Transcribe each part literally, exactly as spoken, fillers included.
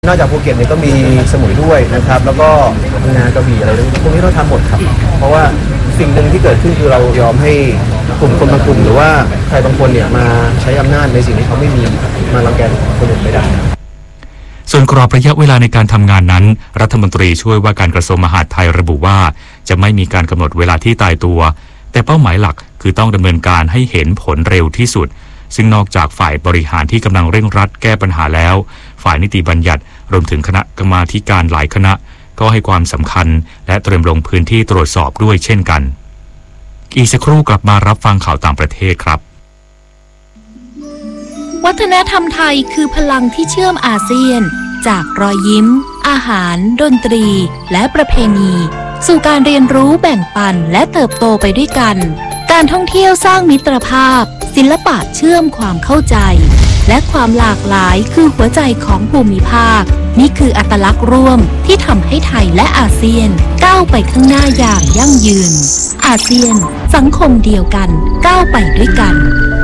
นอกจากภูเก็ตเนี่ยก็มีสมุยด้วยนะครับแล้วก็พังงากระบี่อะไรพวกนี้เราทำหมดครับเพราะว่าสิ่งหนึ่งที่เกิดขึ้นคือเรายอมให้กลุ่มคนบางกลุ่มหรือว่าใครบางคนเนี่ยมาใช้อำนาจในสิ่งที่เขาไม่มีมารังแกคนอื่นไม่ได้ส่วนกรอบระยะเวลาในการทำงานนั้นรัฐมนตรีช่วยว่าการกระทรวงมหาดไทยระบุว่าจะไม่มีการกำหนดเวลาที่ตายตัวแต่เป้าหมายหลักคือต้องดำเนินการให้เห็นผลเร็วที่สุดซึ่งนอกจากฝ่ายบริหารที่กำลังเร่งรัดแก้ปัญหาแล้วฝ่ายนิติบัญญัติรวมถึงคณะกรรมาธิการหลายคณะก็ให้ความสำคัญและเตรียมลงพื้นที่ตรวจสอบด้วยเช่นกันอีกสักครู่กลับมารับฟังข่าวต่างประเทศครับวัฒนธรรมไทยคือพลังที่เชื่อมอาเซียนจากรอยยิ้มอาหารดนตรีและประเพณีสู่การเรียนรู้แบ่งปันและเติบโตไปด้วยกันการท่องเที่ยวสร้างมิตรภาพศิลปะเชื่อมความเข้าใจและความหลากหลายคือหัวใจของภูมิภาคนี่คืออัตลักษณ์ร่วมที่ทำให้ไทยและอาเซียนก้าวไปข้างหน้าอย่างยั่งยืนอาเซียนสังคมเดียวกันก้าวไปด้วยกัน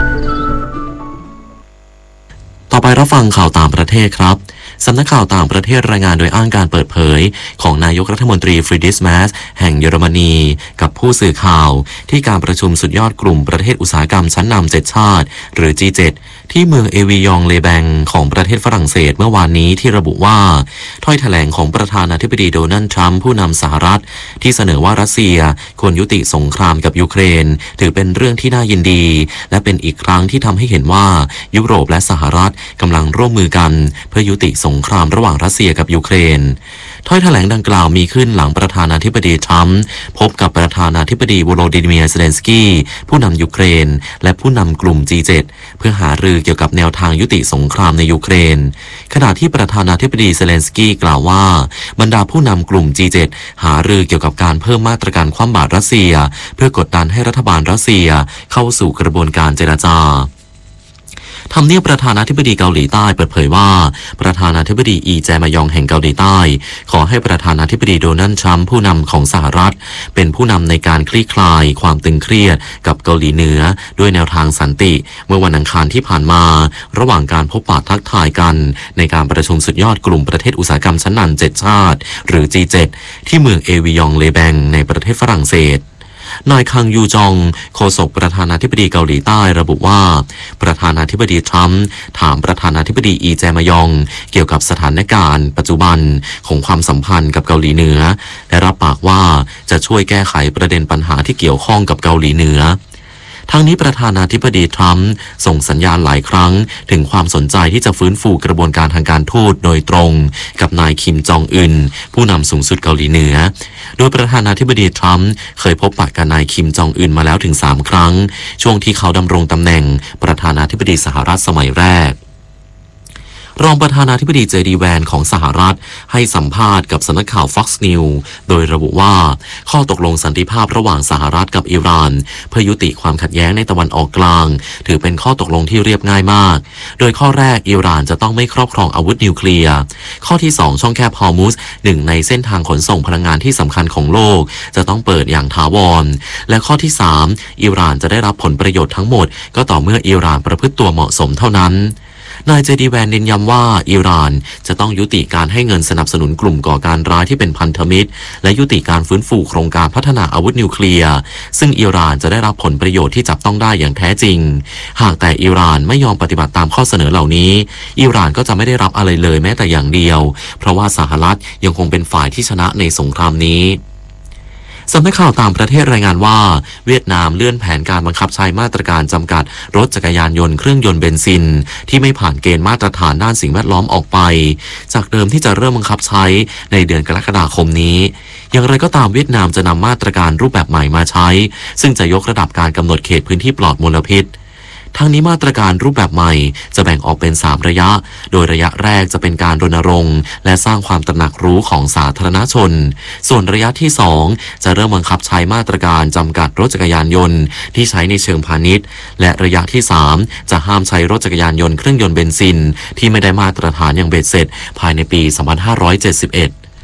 ต่อไปรับฟังข่าวต่างประเทศครับสำนักข่าวต่างประเทศรายงานโดยอ้างการเปิดเผยของนายกรัฐมนตรีฟรีดริช แมสแห่งเยอรมนีกับผู้สื่อข่าวที่การประชุมสุดยอดกลุ่มประเทศอุตสาหกรรมชั้นนำเจ็ดชาติหรือ จี เจ็ด ที่เมืองเอวิยองเลแบงของประเทศฝรั่งเศสเมื่อวานนี้ที่ระบุว่าถ้อยแถลงของประธานาธิบดีโดนัลด์ทรัมป์ผู้นำสหรัฐที่เสนอว่ารัสเซียควรยุติสงครามกับยูเครนถือเป็นเรื่องที่น่ายินดีและเป็นอีกครั้งที่ทำให้เห็นว่ายุโรปและสหรัฐกำลังร่วมมือกันเพื่อยุติสงครามระหว่างรัสเซียกับยูเครนถ้อยแถลงดังกล่าวมีขึ้นหลังประธานาธิบดีทรัมป์พบกับประธานาธิบดีโวโลดิเมียร์เซเลนสกี้ผู้นำยูเครนและผู้นำกลุ่ม จี เจ็ด เพื่อหารือเกี่ยวกับแนวทางยุติสงครามในยูเครนขณะที่ประธานาธิบดีเซเลนสกี้กล่าวว่าบรรดาผู้นำกลุ่ม จี เจ็ด หารือเกี่ยวกับการเพิ่มมาตรการคว่ำบาตรรัสเซียเพื่อกดดันให้รัฐบาลรัสเซียเข้าสู่กระบวนการเจรจาทำเนียบประธานาธิบดีเกาหลีใต้เปิดเผยว่าประธานาธิบดีอีแจมายองแห่งเกาหลีใต้ขอให้ประธานาธิบดีโดนัลด์ทรัมป์ผู้นำของสหรัฐเป็นผู้นำในการคลี่คลายความตึงเครียดกับเกาหลีเหนือด้วยแนวทางสันติเมื่อวันอังคารที่ผ่านมาระหว่างการพบปะทักทายกันในการประชุมสุดยอดกลุ่มประเทศอุตสาหกรรมชั้นนำเจ็ดชาติหรือ จี เจ็ด ที่เมืองเอวิยองเลแบงในประเทศฝรั่งเศสนายคังยูจองโฆษกประธานาธิบดีเกาหลีใต้ระบุว่าประธานาธิบดีทรัมป์ถามประธานาธิบดีอีแจมายองเกี่ยวกับสถานการณ์ปัจจุบันของความสัมพันธ์กับเกาหลีเหนือและรับปากว่าจะช่วยแก้ไขประเด็นปัญหาที่เกี่ยวข้องกับเกาหลีเหนือทั้งนี้ประธานาธิบดีทรัมป์ส่งสัญญาณหลายครั้งถึงความสนใจที่จะฟื้นฟูกระบวนการทางการทูตโดยตรงกับนายคิมจองอึนผู้นำสูงสุดเกาหลีเหนือโดยประธานาธิบดีทรัมป์เคยพบปะกับนายคิมจองอึนมาแล้วถึงสามครั้งช่วงที่เขาดำรงตำแหน่งประธานาธิบดีสหรัฐสมัยแรกรองประธานาธิบดีเจดีแวนของสหรัฐให้สัมภาษณ์กับสำนักข่าว Fox News โดยระบุว่าข้อตกลงสันติภาพระหว่างสหรัฐกับอิหร่านเพื่อยุติความขัดแย้งในตะวันออกกลางถือเป็นข้อตกลงที่เรียบง่ายมากโดยข้อแรกอิหร่านจะต้องไม่ครอบครองอาวุธนิวเคลียร์ข้อที่สองช่องแคบฮอร์มุสหนึ่งในเส้นทางขนส่งพลังงานที่สำคัญของโลกจะต้องเปิดอย่างถาวรและข้อที่สามอิหร่านจะได้รับผลประโยชน์ทั้งหมดก็ต่อเมื่ออิหร่านประพฤติตัวเหมาะสมเท่านั้นนายเจดีแวนเน้นย้ำว่าอิหร่านจะต้องยุติการให้เงินสนับสนุนกลุ่มก่อการร้ายที่เป็นพันธมิตรและยุติการฟื้นฟูโครงการพัฒนาอาวุธนิวเคลียร์ซึ่งอิหร่านจะได้รับผลประโยชน์ที่จับต้องได้อย่างแท้จริงหากแต่อิหร่านไม่ยอมปฏิบัติตามข้อเสนอเหล่านี้อิหร่านก็จะไม่ได้รับอะไรเลยแม้แต่อย่างเดียวเพราะว่าสหรัฐยังคงเป็นฝ่ายที่ชนะในสงครามนี้สำนักข่าวต่างประเทศรายงานว่าเวียดนามเลื่อนแผนการบังคับใช้มาตรการจำกัดรถจักรยานยนต์เครื่องยนต์เบนซินที่ไม่ผ่านเกณฑ์มาตรฐานด้านสิ่งแวดล้อมออกไปจากเดิมที่จะเริ่มบังคับใช้ในเดือนกรกฎาคมนี้อย่างไรก็ตามเวียดนามจะนำมาตรการรูปแบบใหม่มาใช้ซึ่งจะยกระดับการกำหนดเขตพื้นที่ปลอดมลพิษทั้งนี้มาตรการรูปแบบใหม่จะแบ่งออกเป็นสามระยะโดยระยะแรกจะเป็นการรณรงค์และสร้างความตระหนักรู้ของสาธารณชนส่วนระยะที่สองจะเริ่มบังคับใช้มาตรการจำกัดรถจักรยานยนต์ที่ใช้ในเชิงพาณิชย์และระยะที่สามจะห้ามใช้รถจักรยานยนต์เครื่องยนต์เบนซินที่ไม่ได้มาตรฐานอย่างเบ็ดเสร็จภายในปีสองพันห้าร้อยเจ็ดสิบเอ็ด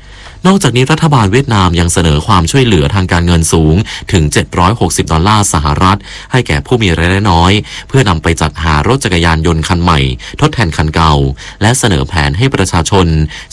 นอกจากนี้รัฐบาลเวียดนามยังเสนอความช่วยเหลือทางการเงินสูงถึงเจ็ดร้อยหกสิบดอลลาร์สหรัฐให้แก่ผู้มีรายได้น้อยเพื่อนำไปจัดหารถจักรยานยนต์คันใหม่ทดแทนคันเก่าและเสนอแผนให้ประชาชน